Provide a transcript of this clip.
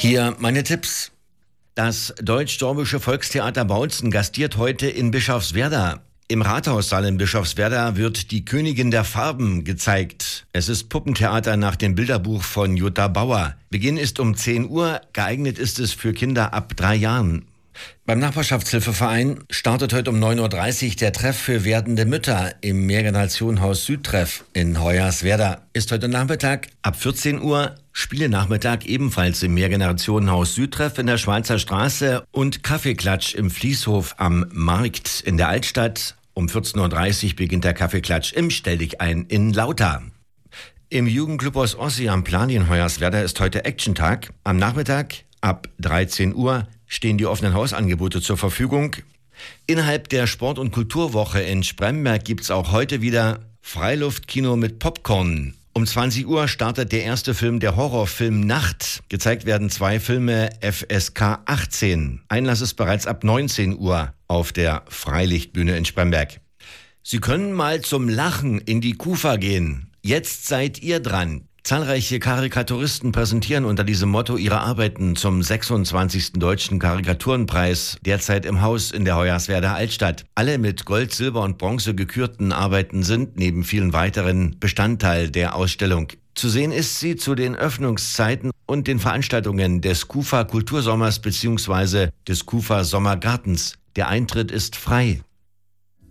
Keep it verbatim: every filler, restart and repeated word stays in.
Hier meine Tipps. Das Deutsch-Sorbische Volkstheater Bautzen gastiert heute in Bischofswerda. Im Rathaussaal in Bischofswerda wird die Königin der Farben gezeigt. Es ist Puppentheater nach dem Bilderbuch von Jutta Bauer. Beginn ist um zehn Uhr, geeignet ist es für Kinder ab drei Jahren. Beim Nachbarschaftshilfeverein startet heute um neun Uhr dreißig der Treff für werdende Mütter im Mehrgenerationenhaus Südtreff in Hoyerswerda. Ist heute Nachmittag ab vierzehn Uhr, Spielenachmittag ebenfalls im Mehrgenerationenhaus Südtreff in der Schweizer Straße und Kaffeeklatsch im Fließhof am Markt in der Altstadt. Um vierzehn Uhr dreißig beginnt der Kaffeeklatsch im Stelldichein in Lauter. Im Jugendclub aus Ossi am Plani in Hoyerswerda ist heute Action-Tag. Am Nachmittag ab dreizehn Uhr stehen die offenen Hausangebote zur Verfügung. Innerhalb der Sport- und Kulturwoche in Spremberg gibt's auch heute wieder Freiluftkino mit Popcorn. Um zwanzig Uhr startet der erste Film der Horrorfilm Nacht. Gezeigt werden zwei Filme F S K achtzehn. Einlass ist bereits ab neunzehn Uhr auf der Freilichtbühne in Spremberg. Sie können mal zum Lachen in die Kufa gehen. Jetzt seid ihr dran. Zahlreiche Karikaturisten präsentieren unter diesem Motto ihre Arbeiten zum sechsundzwanzigsten Deutschen Karikaturenpreis, derzeit im Haus in der Hoyerswerda Altstadt. Alle mit Gold, Silber und Bronze gekürten Arbeiten sind neben vielen weiteren Bestandteil der Ausstellung. Zu sehen ist sie zu den Öffnungszeiten und den Veranstaltungen des Kufa Kultursommers bzw. des Kufa Sommergartens. Der Eintritt ist frei.